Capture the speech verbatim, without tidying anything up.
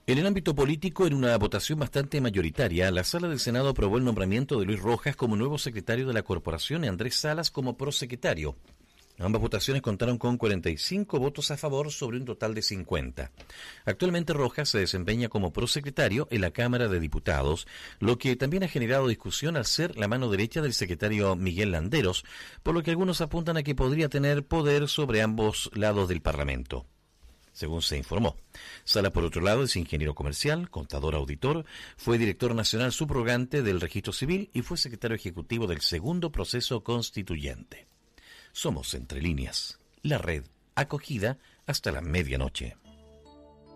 En el ámbito político, en una votación bastante mayoritaria, la Sala del Senado aprobó el nombramiento de Luis Rojas como nuevo secretario de la Corporación y Andrés Salas como prosecretario. Ambas votaciones contaron con cuarenta y cinco votos a favor sobre un total de cincuenta. Actualmente Rojas se desempeña como prosecretario en la Cámara de Diputados, lo que también ha generado discusión al ser la mano derecha del secretario Miguel Landeros, por lo que algunos apuntan a que podría tener poder sobre ambos lados del Parlamento, según se informó. Sala, por otro lado, es ingeniero comercial, contador auditor, fue director nacional subrogante del Registro Civil y fue secretario ejecutivo del segundo proceso constituyente. Somos Entre Líneas, la red acogida hasta la medianoche.